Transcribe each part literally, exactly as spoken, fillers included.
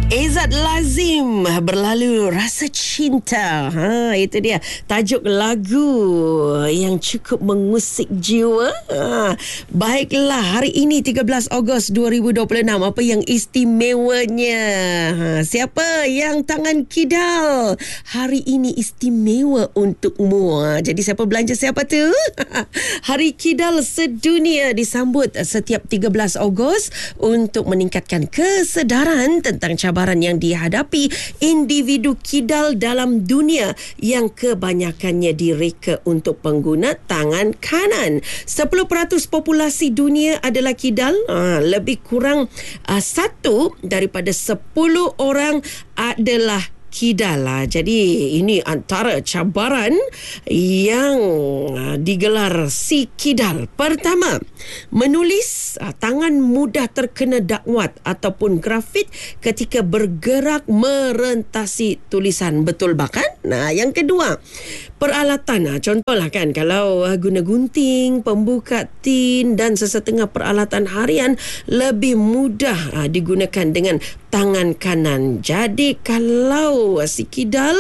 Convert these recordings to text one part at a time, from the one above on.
Ezad Lazim, Berlalu Rasa Cinta. Ha, itu dia tajuk lagu yang cukup mengusik jiwa. Ha, baiklah, hari ini tiga belas Ogos dua ribu dua puluh enam, apa yang istimewanya? Ha, siapa yang tangan kidal? Hari ini istimewa untukmu. Ha, jadi siapa belanja siapa tu? Hari Kidal sedunia disambut setiap tiga belas Ogos untuk meningkatkan kesedaran tentang cabaran yang dihadapi individu kidal dalam dunia yang kebanyakannya direka untuk pengguna tangan kanan. sepuluh peratus populasi dunia adalah kidal. Ha, lebih kurang uh, satu daripada sepuluh orang adalah kidal lah. Jadi ini antara cabaran yang digelar si kidal. Pertama, menulis uh, tangan mudah terkena dakwat ataupun grafit ketika bergerak merentasi tulisan. Betul bahkan? Nah, yang kedua, peralatan. Nah, contohlah kan, kalau uh, guna gunting, pembuka tin dan sesetengah peralatan harian lebih mudah uh, digunakan dengan tangan kanan. Jadi kalau si kidal,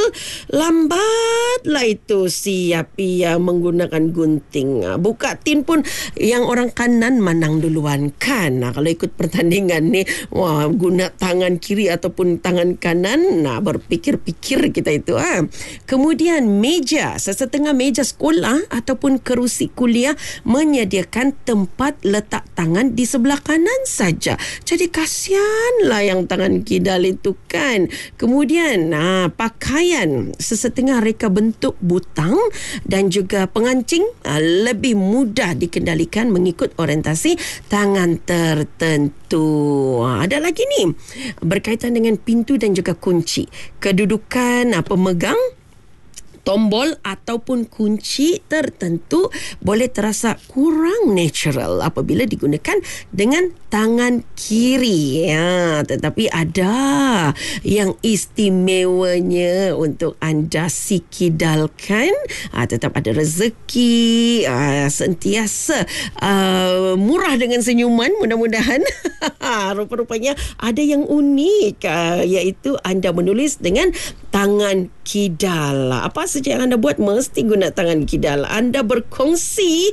lambatlah itu siap ia menggunakan gunting. Buka tin pun yang orang kanan menang duluan kan. Nah, kalau ikut pertandingan ni, wah, guna tangan kiri ataupun tangan kanan, nah, berpikir-pikir kita itu. Ha. Kemudian meja, sesetengah meja sekolah ataupun kerusi kuliah menyediakan tempat letak tangan di sebelah kanan saja. Jadi kasihanlah yang tangan kidal itu kan. Kemudian nah, pakaian, sesetengah reka bentuk butang dan juga pengancing uh, lebih mudah dikendalikan mengikut orientasi tangan tertentu. Uh, ada lagi ni berkaitan dengan pintu dan juga kunci. Kedudukan uh, pemegang tombol ataupun kunci tertentu boleh terasa kurang natural apabila digunakan dengan tangan kiri. Ya, tetapi ada yang istimewanya untuk anda si kidal kan. Ha, tetap ada rezeki, ha, sentiasa uh, murah dengan senyuman mudah-mudahan. Rupa-rupanya ada yang unik, uh, iaitu anda menulis dengan tangan kidal. Apa saja yang anda buat mesti guna tangan kidal. Anda berkongsi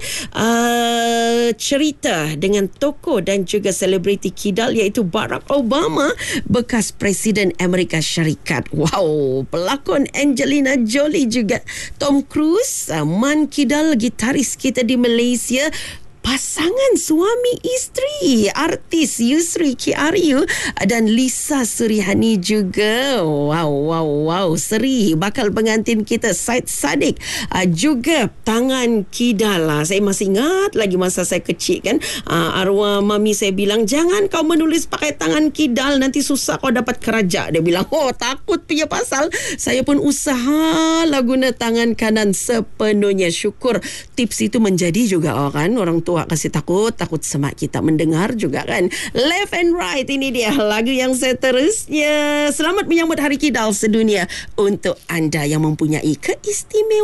uh, cerita dengan tokoh dan juga selebriti kidal iaitu Barack Obama, bekas Presiden Amerika Syarikat. Wow, pelakon Angelina Jolie juga, Tom Cruise, uh, man kidal gitaris kita di Malaysia, pasangan suami isteri artis Yusri Kiariu dan Lisa Surihani juga. Wow, wow, wow. Seri bakal pengantin kita Syed Saddiq uh, juga tangan kidal lah. Saya masih ingat lagi masa saya kecil kan, uh, arwah mami saya bilang, jangan kau menulis pakai tangan kidal, nanti susah kau dapat kerja. Dia bilang, oh takut punya pasal. Saya pun usaha lah guna tangan kanan sepenuhnya. Syukur tips itu menjadi juga oh kan, orang tua kasih takut, takut semak kita mendengar juga kan. Left and Right, ini dia lagu yang seterusnya. Selamat menyambut Hari Kidal sedunia untuk anda yang mempunyai keistimewaan